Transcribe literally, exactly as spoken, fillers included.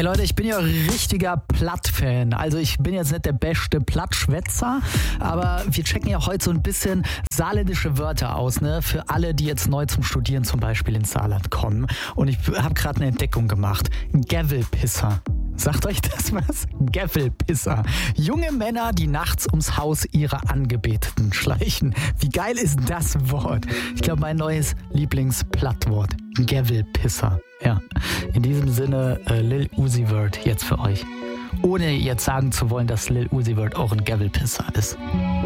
Ey Leute, ich bin ja richtiger Platt-Fan. Also ich bin jetzt nicht der beste Plattschwätzer, aber wir checken ja heute so ein bisschen saarländische Wörter aus, ne? Für alle, die jetzt neu zum Studieren zum Beispiel ins Saarland kommen. Und ich habe gerade eine Entdeckung gemacht. Gavelpisser. Sagt euch das was? Gavelpisser. Junge Männer, die nachts ums Haus ihrer Angebeteten schleichen. Wie geil ist das Wort? Ich glaube, mein neues Lieblingsplattwort. Gavelpisser. Ja, in diesem Sinne äh, Lil Uzi Vert jetzt für euch. Ohne jetzt sagen zu wollen, dass Lil Uzi Vert auch ein Gavelpisser ist.